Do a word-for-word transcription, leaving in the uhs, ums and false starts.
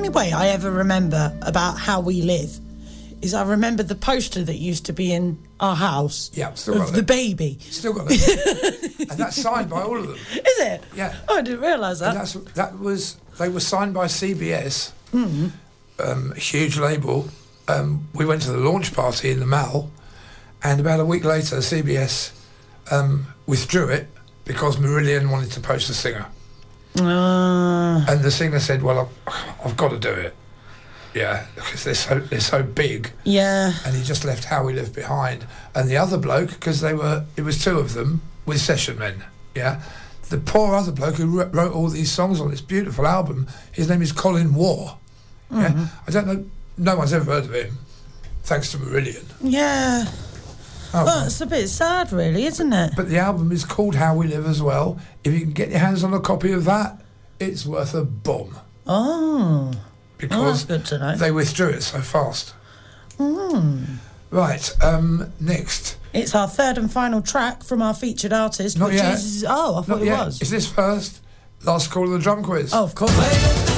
way I ever remember about How We Live is I remember the poster that used to be in our house yeah, still of got the it. baby. Still got it. And that's signed by all of them. Is it? Yeah. Oh, I didn't realise that. And that's, that was, they were signed by C B S, mm. um, a huge label. Um, we went to the launch party in the Mall, and about a week later, C B S um, withdrew it because Marillion wanted to poach the singer. Uh. And the singer said, well, I've, I've got to do it. Yeah, because they're so, they're so big. Yeah. And he just left How We Live behind. And the other bloke, because they were, it was two of them with session men, yeah? The poor other bloke who wrote, wrote all these songs on this beautiful album, his name is Colin Waugh. Mm-hmm. Yeah, I don't know, no one's ever heard of him, thanks to Marillion. Yeah. Oh, well, it's a bit sad, really, isn't it? But the album is called How We Live as well. If you can get your hands on a copy of that, it's worth a bomb. Oh. Because oh, that's good to know. They withdrew it so fast. Mm. Right, um, next. It's our third and final track from our featured artist, Not which yet. is... Oh, I thought Not it yet. was. Is this first? Last call of the drum quiz. Oh, of course.